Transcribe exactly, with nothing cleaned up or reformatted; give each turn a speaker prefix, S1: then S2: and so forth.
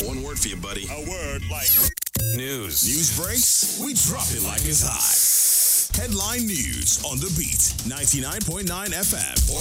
S1: got one word for you, buddy.
S2: A word like
S1: News. News breaks? We drop it like it's hot. Headline News on The Beat, ninety-nine point nine F M.